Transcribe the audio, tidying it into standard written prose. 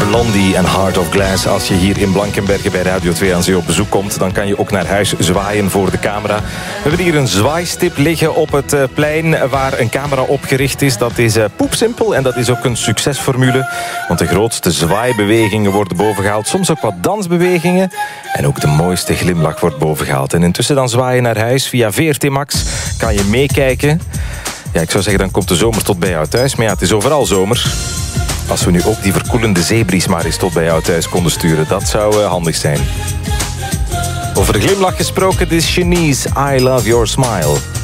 Blondie en Heart of Glass. Als je hier in Blankenberge bij Radio 2 aan Zee op bezoek komt, dan kan je ook naar huis zwaaien voor de camera. We hebben hier een zwaaistip liggen op het plein waar een camera opgericht is. Dat is poepsimpel en dat is ook een succesformule. Want de grootste zwaaibewegingen worden bovengehaald. Soms ook wat dansbewegingen. En ook de mooiste glimlach wordt bovengehaald. En intussen dan zwaaien naar huis via VRT Max. Kan je meekijken. Ja, ik zou zeggen, dan komt de zomer tot bij jou thuis. Maar ja, het is overal zomer. Als we nu ook die verkoelende zeebries maar eens tot bij jou thuis konden sturen. Dat zou handig zijn. Over de glimlach gesproken, dit is Shanice, I Love Your Smile.